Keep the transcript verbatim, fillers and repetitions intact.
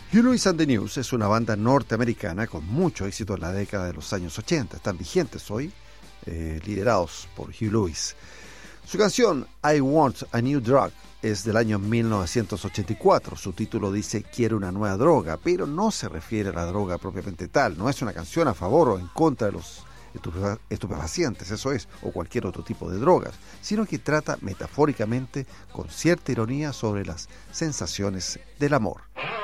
Huey Lewis and the News es una banda norteamericana con mucho éxito en la década de los años ochenta. Están vigentes hoy, eh, liderados por Huey Lewis. Su canción I Want a New Drug es del año mil novecientos ochenta y cuatro. Su título dice quiero una nueva droga, pero no se refiere a la droga propiamente tal. No es una canción a favor o en contra de los estupefacientes, eso es, o cualquier otro tipo de drogas, sino que trata metafóricamente con cierta ironía sobre las sensaciones del amor.